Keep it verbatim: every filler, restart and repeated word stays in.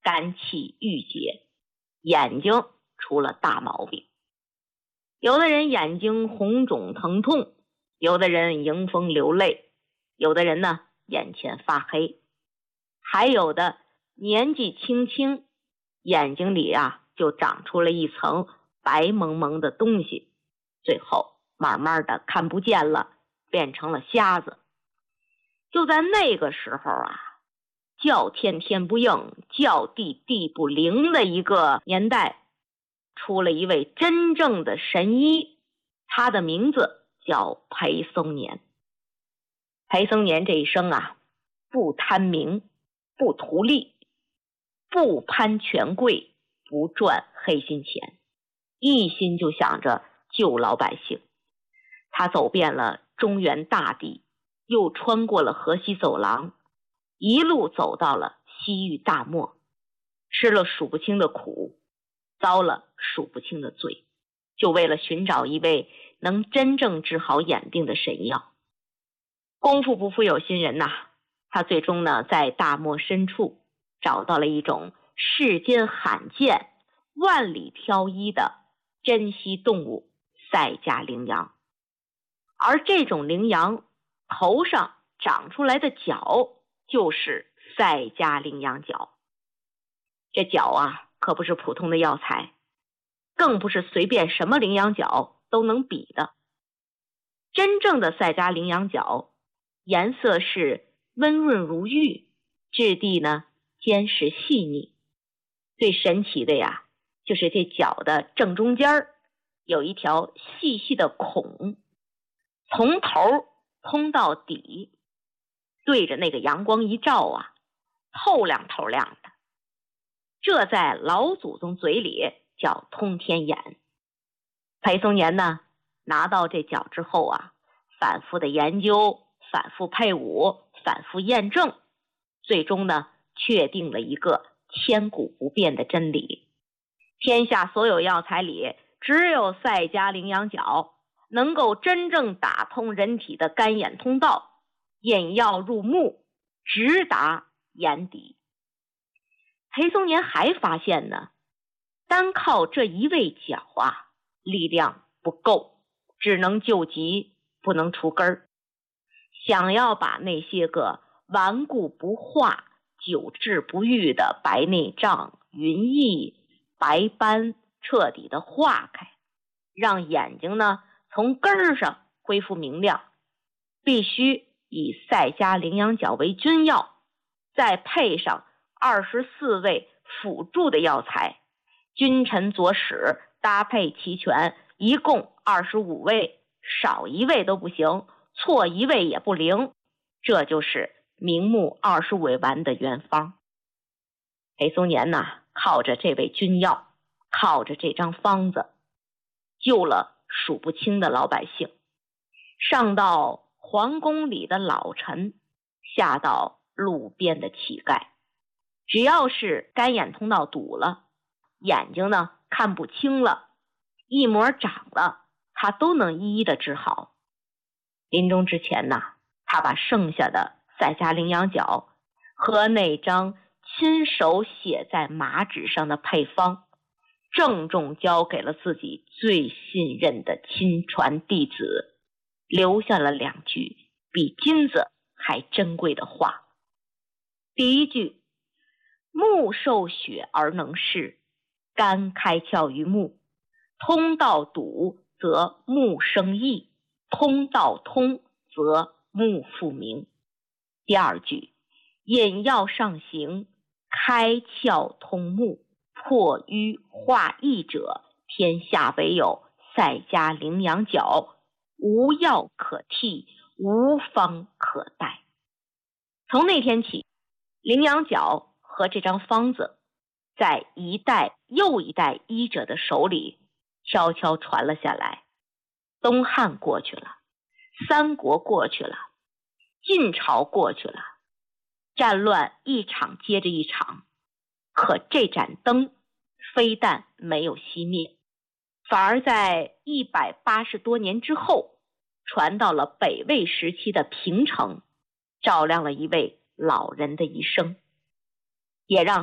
肝气郁结，眼睛出了大毛病。有的人眼睛红肿疼痛，有的人迎风流泪，有的人呢眼前发黑，还有的年纪轻轻，眼睛里啊就长出了一层白蒙蒙的东西，最后慢慢的看不见了，变成了瞎子。就在那个时候啊，叫天天不应，叫地地不灵的一个年代，出了一位真正的神医，他的名字叫裴松年。裴松年这一生啊，不贪名，不图利，不攀权贵，不赚黑心钱，一心就想着救老百姓。他走遍了中原大地，又穿过了河西走廊，一路走到了西域大漠，吃了数不清的苦，遭了数不清的罪，就为了寻找一位能真正治好眼病的神药。功夫不负有心人呐、啊，他最终呢在大漠深处找到了一种世间罕见、万里挑一的珍稀动物赛迦羚羊。而这种羚羊头上长出来的角就是赛迦羚羊角。这角啊可不是普通的药材，更不是随便什么羚羊角都能比的。真正的赛迦羚羊角颜色是温润如玉，质地呢坚实细腻。最神奇的呀，就是这角的正中间有一条细细的孔，从头通到底，对着那个阳光一照啊，透亮透亮的。这在老祖宗嘴里叫通天眼。裴松年呢，拿到这角之后啊，反复的研究，反复配伍，反复验证，最终呢，确定了一个千古不变的真理：天下所有药材里，只有赛迦羚羊角能够真正打通人体的肝眼通道，引药入目，直达眼底。裴松年还发现呢，单靠这一味角啊，力量不够，只能救急，不能除根儿。想要把那些个顽固不化、久治不愈的白内障、云翳、白斑彻底的化开，让眼睛呢从根儿上恢复明亮，必须以赛迦羚羊角为君药，再配上二十四味辅助的药材，君臣佐使搭配齐全，一共二十五味，少一味都不行，错一味也不灵。这就是明目二十五味丸的原方。裴松年呐，靠着这味君药，靠着这张方子，救了数不清的老百姓，上到皇宫里的老臣，下到路边的乞丐，只要是干眼通道堵了，眼睛呢看不清了，一膜长了，他都能一一的治好。临终之前呢，他把剩下的赛迦羚羊角和那张亲手写在麻纸上的配方，郑重交给了自己最信任的亲传弟子，留下了两句比金子还珍贵的话。第一句：目受血而能视，肝开窍于目，通道堵则目生翳，通道通则目复明。第二句：引药上行，开窍通目，破瘀化翳者，天下唯有赛迦羚羊角，无药可替，无方可代。从那天起，羚羊角和这张方子在一代又一代医者的手里悄悄传了下来。东汉过去了，三国过去了，晋朝过去了，战乱一场接着一场，可这盏灯非但没有熄灭，反而在一百八十多年之后传到了北魏时期的平城，照亮了一位老人的一生，也让